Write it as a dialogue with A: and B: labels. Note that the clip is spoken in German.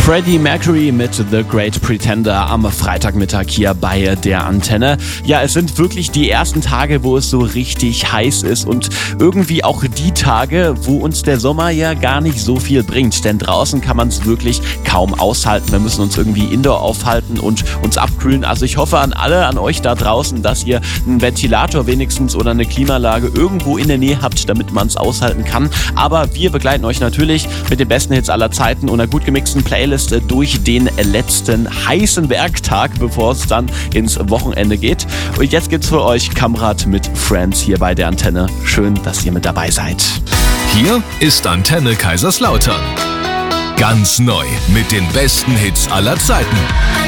A: Freddie Mercury mit The Great Pretender am Freitagmittag hier bei der Antenne. Ja, es sind wirklich die ersten Tage, wo es so richtig heiß ist und irgendwie auch die Tage, wo uns der Sommer ja gar nicht so viel bringt. Denn draußen kann man es wirklich kaum aushalten. Wir müssen uns irgendwie indoor aufhalten und uns abkühlen. Also ich hoffe an euch da draußen, dass ihr einen Ventilator wenigstens oder eine Klimaanlage irgendwo in der Nähe habt, damit man es aushalten kann. Aber wir begleiten euch natürlich mit den besten Hits aller Zeiten und einer gut gemixten Playlist durch den letzten heißen Werktag, bevor es dann ins Wochenende geht. Und jetzt gibt's für euch Kamrat mit Friends hier bei der Antenne. Schön, dass ihr mit dabei seid.
B: Hier ist Antenne Kaiserslautern. Ganz neu mit den besten Hits aller Zeiten.